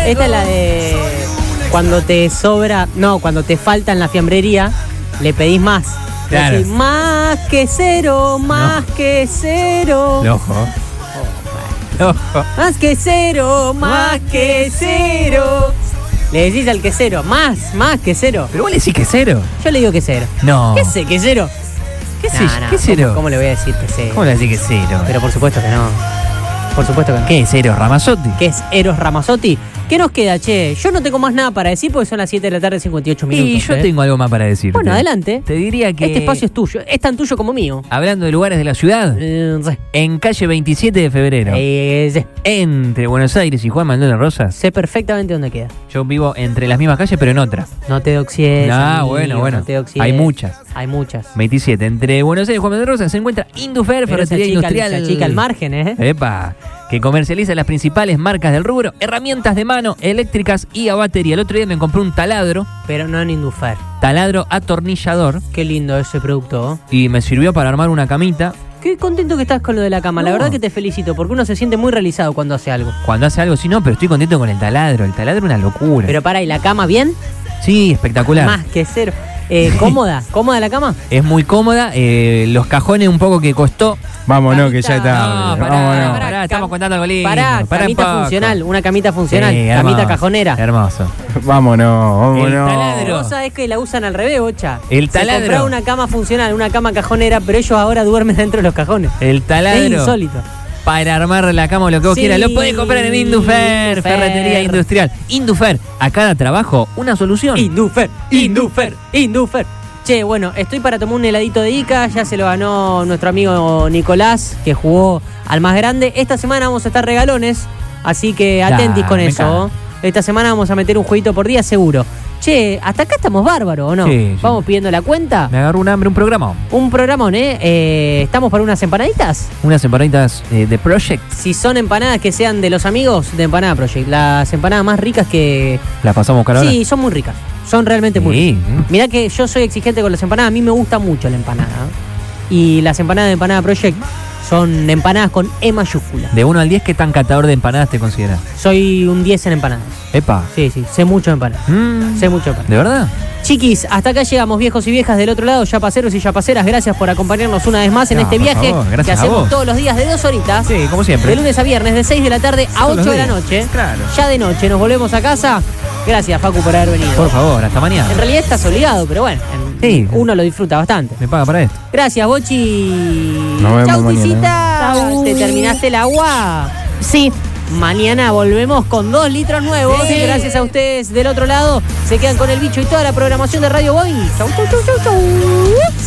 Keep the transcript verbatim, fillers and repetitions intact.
Esta es la de cuando te sobra, no, cuando te falta en la fiambrería, le pedís más. Claro. Decís, más que cero, más no. que cero. Ojo. Oh, Ojo. Más que cero, más que cero. Le decís al quesero, más, más que cero. ¿Pero vos le decís quesero? Yo le digo quesero. No. ¿Qué sé, quesero? ¿Qué sé? Nah, nah, ¿Quesero? ¿Cómo, ¿Cómo le voy a decir quesero? ¿Cómo le decís quesero? Pero por supuesto que no. Por supuesto que no. ¿Qué es Eros Ramazzotti? ¿Qué es Eros Ramazzotti? ¿Qué nos queda, che? Yo no tengo más nada para decir porque son las siete de la tarde, cincuenta y ocho minutos. Y yo ¿eh? tengo algo más para decir. Bueno, adelante. Te diría que... Este espacio es tuyo. Es tan tuyo como mío. Hablando de lugares de la ciudad, Eh, sí. en calle veintisiete de febrero, Eh, sí. entre Buenos Aires y Juan Manuel de Rosas, Sé perfectamente dónde queda. yo vivo entre las mismas calles, pero en otra. No te doxies. Ah, amigo, bueno, bueno. No te doxies. Hay muchas. Hay muchas. veintisiete, entre Buenos Aires y Juan Manuel de Rosas se encuentra Indufer, Pero esa ferretería chica, industrial. esa chica al margen, ¿eh? Epa, que comercializa las principales marcas del rubro, herramientas de mano, eléctricas y a batería. El otro día me compré un taladro, Pero no en Indufer. taladro atornillador, Qué lindo ese producto, ¿eh? y me sirvió para armar una camita. Qué contento que estás con lo de la cama. La No. verdad que te felicito, porque uno se siente muy realizado cuando hace algo. Cuando hace algo, sí, no, pero estoy contento con el taladro. El taladro es una locura. Pero para, ¿y la cama bien? Sí, espectacular. Más que cero. Eh, ¿Cómoda? ¿Cómoda la cama? Es muy cómoda. eh, los cajones un poco que costó. Vámonos, que ya Camita. está. No, pará, Vámonos. pará, pará, estamos contando algo lindo. Pará, Pará un camita poco. funcional, una camita funcional, Sí, camita hermoso, cajonera. Hermoso. Vámonos, vámonos. El taladro. Vos sabés que la usan al revés, bocha. El Se taladro. compraba una cama funcional, una cama cajonera, pero ellos ahora duermen dentro de los cajones. El Es taladro. insólito. Para armar la cama o lo que vos Sí, quieras. Lo podés comprar en Indufer, Indufer. ferretería industrial. Indufer, a cada trabajo, una solución. Indufer, Indufer, Indufer. Che, bueno, estoy para tomar un heladito de Ica, ya se lo ganó nuestro amigo Nicolás, que jugó al más grande. Esta semana vamos a estar regalones, así que atentis Nah, con me eso. encanta. Esta semana vamos a meter un jueguito por día seguro. Che, hasta acá estamos bárbaros, ¿o no? Sí, sí. Vamos pidiendo la cuenta. Me agarró un hambre, un programa. Un programón, ¿eh? Eh, ¿Estamos para unas empanaditas? Unas empanaditas eh, de Project. Si son empanadas que sean de los amigos de Empanada Project. Las empanadas más ricas que... ¿Las pasamos cara ahora? Sí, son muy ricas. Son realmente muy Sí. ricas. Mirá que yo soy exigente con las empanadas. A mí me gusta mucho la empanada. Y las empanadas de Empanada Project son empanadas con E mayúscula. De uno al diez, ¿qué tan catador de empanadas te consideras? Soy un diez en empanadas. Epa. Sí, sí, sé mucho de empanadas. Mm. Sé mucho de empanadas. ¿De verdad? Chiquis, hasta acá llegamos, viejos y viejas del otro lado, yapaceros y yapaceras. Gracias por acompañarnos una vez más en No, este por viaje favor, que gracias a hacemos vos. todos los días de dos horitas. Sí, como siempre. De lunes a viernes, de seis de la tarde a Todos los ocho de la días. noche. Claro. Ya de noche nos volvemos a casa. Gracias, Facu, por haber venido. Por favor, hasta mañana. En realidad estás obligado, pero bueno, en- Sí. uno lo disfruta bastante. Me paga para esto. Gracias, Bochi. Nos vemos Chau, mañana. Tisita. Chau. ¿Te terminaste el agua? Sí. Mañana volvemos con dos litros nuevos. Sí. Gracias a ustedes del otro lado. Se quedan con el bicho y toda la programación de Radio Boy. Chau, chau, chau, chau, chau.